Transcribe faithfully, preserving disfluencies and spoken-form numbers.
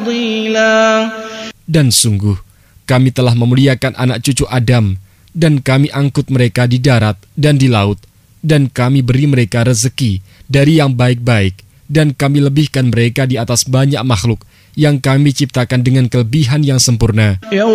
Dan sungguh, kami telah memuliakan anak cucu Adam, dan kami angkut mereka di darat dan di laut, dan kami beri mereka rezeki dari yang baik-baik, dan kami lebihkan mereka di atas banyak makhluk yang kami ciptakan dengan kelebihan yang sempurna.